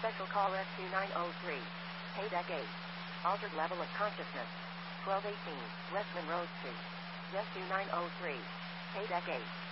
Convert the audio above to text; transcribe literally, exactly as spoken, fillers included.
Special call Rescue nine oh three. Paydeck eight. Altered level of consciousness. twelve eighteen, West Monroe Street. Rescue nine oh three. Paydeck eight.